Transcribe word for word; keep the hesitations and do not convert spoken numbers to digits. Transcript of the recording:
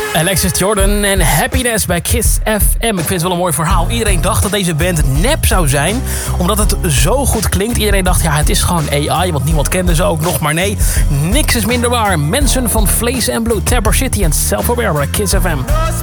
Alexis Jordan en Happiness bij Kiss F M. Ik vind het wel een mooi verhaal. Iedereen dacht dat deze band nep zou zijn, omdat het zo goed klinkt. Iedereen dacht, ja, het is gewoon A I, want niemand kende ze ook nog. Maar nee, niks is minder waar. Mensen van Vlees en Bloed, Tabor City en Self-Aware bij Kiss F M.